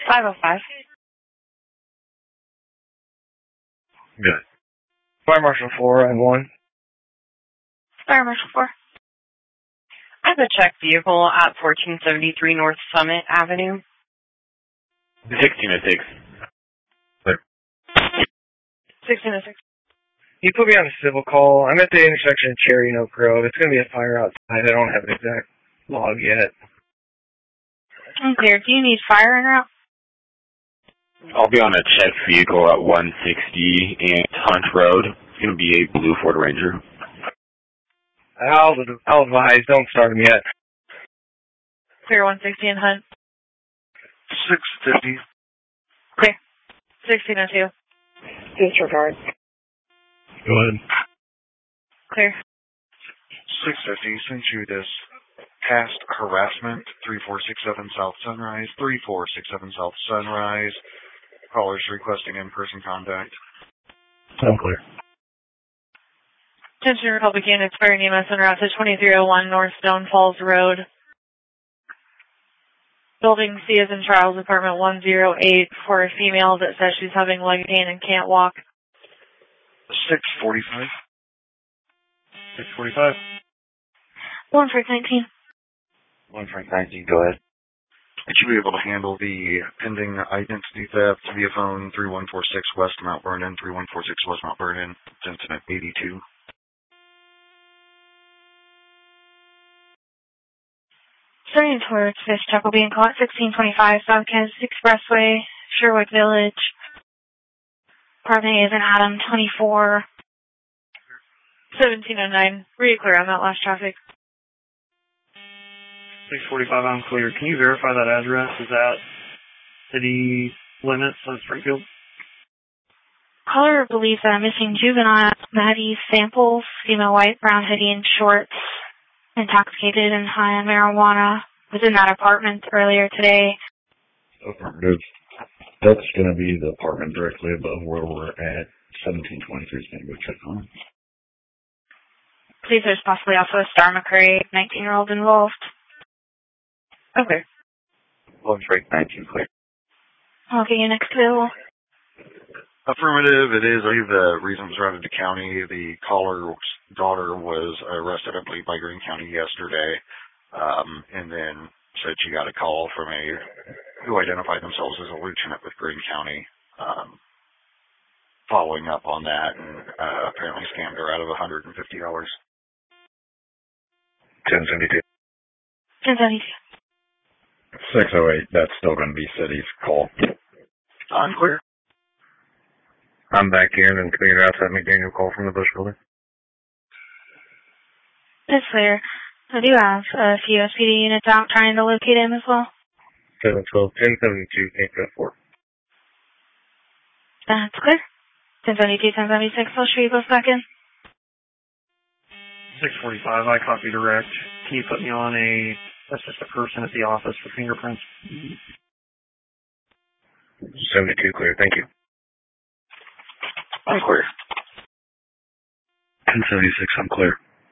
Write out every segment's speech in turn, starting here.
505. Good. Fire Marshal 4 and 1. Fire Marshal 4. I have a checked vehicle at 1473 North Summit Avenue. 1606. 1606. You put me on a civil call. I'm at the intersection of Cherry and Oak Grove. It's going to be a fire outside. I don't have an exact log yet. Unclear. Do you need fire en route? I'll be on a checked vehicle at 160 and Hunt Road. It's going to be a blue Ford Ranger. I'll advise. Don't start him yet. Clear 160 and Hunt. 650. Clear. 1602. Disregard. Go ahead. Clear. 650, sent you this past harassment, 3467 South Sunrise, 3467 South Sunrise. Callers requesting in-person contact. I'm clear. Attention Republican, expiring EMS en route to 2301 North Stone Falls Road. Building C as in Charles, apartment 108, for a female that says she's having leg pain and can't walk. 645. 645. 1 for 19. 1 Frank 19, go ahead. It should be able to handle the pending identity theft via phone 3146 West Mount Vernon, 3146 West Mount Vernon, incident 82. Starting towards Fish Truck will be in call at 1625 South Kansas Expressway, Sherwood Village. Apartment A is in Adam 24. 1709. Were you clear on that last traffic? 645, I'm clear. Can you verify that address? Is that city limits of Springfield? Caller believes that a missing juvenile, Maddie Samples, female white, brown hoodie and shorts, intoxicated and high on marijuana, was in that apartment earlier today. Affirmative. That's going to be the apartment directly above where we're at. 1723 is going to go check on it. Please, there's possibly also a Star McCray 19-year-old involved. Okay. 1 Frank 19, clear. I'll get you next available. Affirmative, it is. I believe the reason was routed to county. The caller's daughter was arrested, I believe, by Greene County yesterday, and then said she got a call from who identified themselves as a lieutenant with Greene County, following up on that, and apparently scammed her out of $150. 1072. 1072. 608, that's still going to be city's call. Unclear. I'm back here and cleared out that McDaniel call from the Bush building. It's clear. I do have a few SPD units out trying to locate him as well. 712, 1072, can't go for. That's clear. 1072, 1076, I'll show you both back in. 645, I copy direct. Can you put me on that's just a person at the office for fingerprints? 72 clear, thank you. I'm clear. 1076, I'm clear.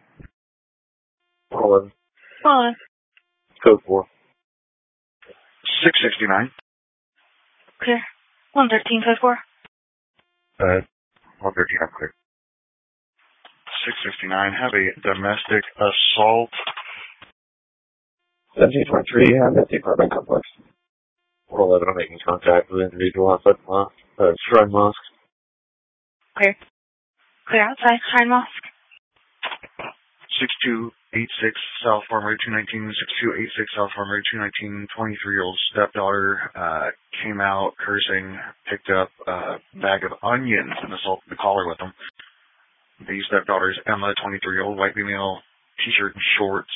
Hold Hold on. Code 4. 669. Clear. 113, code 4. 113, I'm clear. 669, have a domestic assault. 1723, I'm at the apartment complex. 411, I'm making contact with an individual outside Shrine Mosque. Clear. Clear outside, Shrine Mosque. 6286 South Farm Road 219, 6286 South Farm Road 219, 23-year-old stepdaughter came out cursing, picked up a bag of onions and assaulted the caller with them. The stepdaughter's Emma, 23-year-old white female, t-shirt and shorts.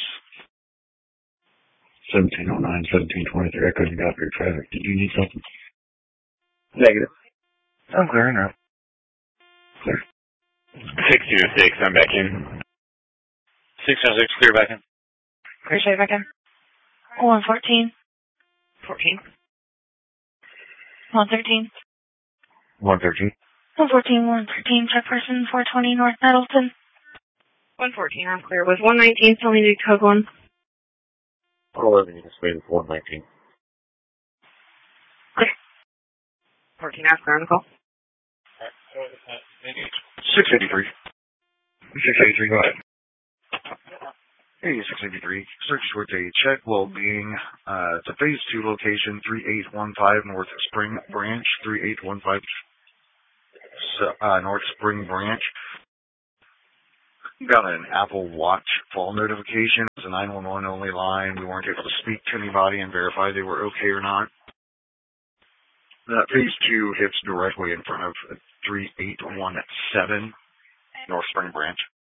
1709, 1723, I couldn't get your traffic. Did you need something? Negative. I'm clear now. Clear. 1606, I'm back in. 606, clear back in. Clear straight back in. 114. 14. 113. 113. 114, 113, check person 420 North Nettleton. 114, I'm clear. With 119, still need to code 1. 411, you just waited for 119. Clear. 14 Oscar on the call. 683. 683, go ahead. Hey, 683. Search with a check well-being. It's a phase 2 location, 3815 North Spring Branch, 3815 North Spring Branch. Got an Apple Watch fall notification. It's a 911 only line. We weren't able to speak to anybody and verify they were okay or not. That phase 2 hits directly in front of 3817 North Spring Branch.